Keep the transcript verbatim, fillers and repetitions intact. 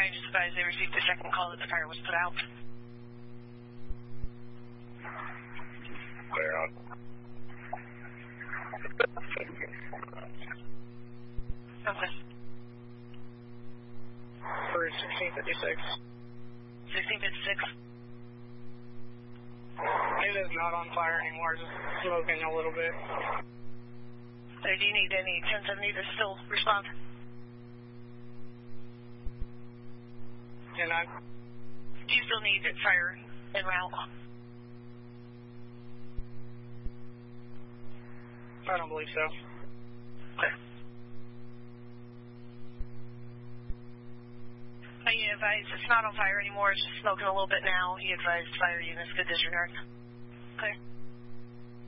I just advised they received a second call that the fire was put out. Clear on. Okay. For sixteen fifty-six. sixteen fifty-six. It is not on fire anymore, just smoking a little bit. So do you need any ten seventy to still respond? And I... Do you still need fire en route? I don't believe so. Okay. He advised it's not on fire anymore, it's just smoking a little bit now. He advised fire units to disregard. Okay.